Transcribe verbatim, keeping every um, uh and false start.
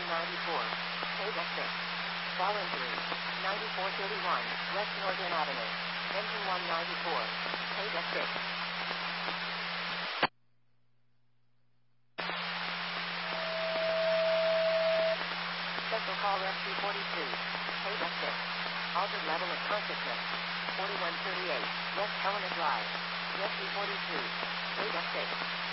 ninety-four. Page six. Fallen three. ninety-four thirty-one. West Northern Avenue. Engine one ninety-four. Page six. Special call rescue forty-two. Page six. Altered level of consciousness. forty-one thirty-eight. West Helena Drive. Rescue forty-two. Page six.